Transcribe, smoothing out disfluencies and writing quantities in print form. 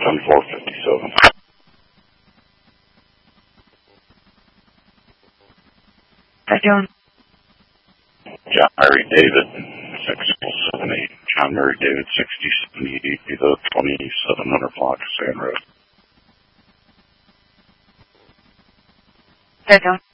10-457. John. John Mary David, 6078. John Mary David, 6078, the 2700 block of Sand Road. John.